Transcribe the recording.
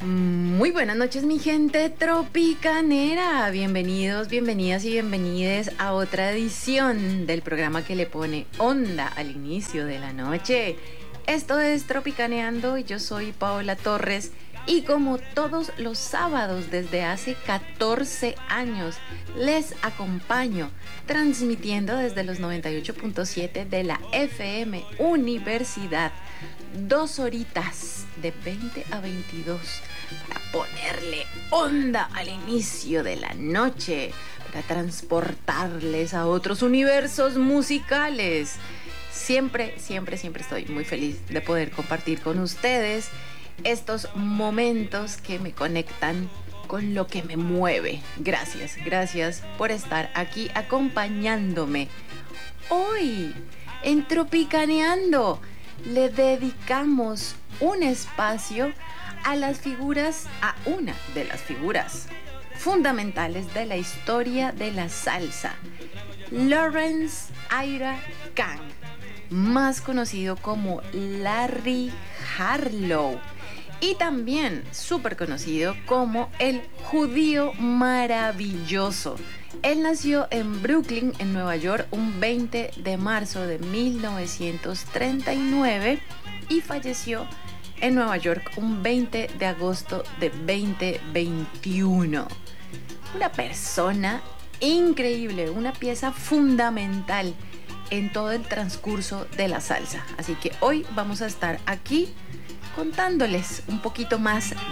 Muy buenas noches, mi gente tropicanera. Bienvenidos, bienvenidas y bienvenides a otra edición del programa que le pone onda al inicio de la noche. Esto es Tropicaneando y yo soy Paola Torres. Y como todos los sábados desde hace 14 años, les acompaño transmitiendo desde los 98.7 de la FM Universidad. 2 horitas de 20 a 22 para ponerle onda al inicio de la noche, para transportarles a otros universos musicales. Siempre estoy muy feliz de poder compartir con ustedes estos momentos que me conectan con lo que me mueve. Gracias por estar aquí acompañándome. Hoy, en Tropicaneando, le dedicamos un espacio a una de las figuras fundamentales de la historia de la salsa, Lawrence Ira Khan, más conocido como Larry Harlow, y también súper conocido como el judío maravilloso. Él nació en Brooklyn, en Nueva York, un 20 de marzo de 1939 y falleció en Nueva York un 20 de agosto de 2021. Una persona increíble, una pieza fundamental en todo el transcurso de la salsa. Así que hoy vamos a estar aquí contándoles un poquito más